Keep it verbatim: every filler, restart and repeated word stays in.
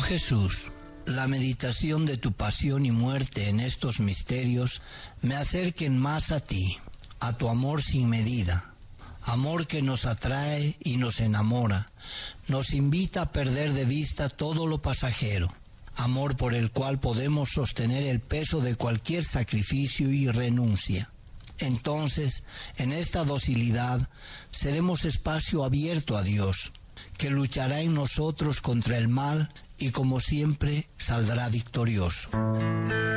Jesús, la meditación de tu pasión y muerte en estos misterios me acerquen más a ti, a tu amor sin medida, amor que nos atrae y nos enamora, nos invita a perder de vista todo lo pasajero, amor por el cual podemos sostener el peso de cualquier sacrificio y renuncia. Entonces, en esta docilidad, seremos espacio abierto a Dios, que luchará en nosotros contra el mal y como siempre saldrá victorioso.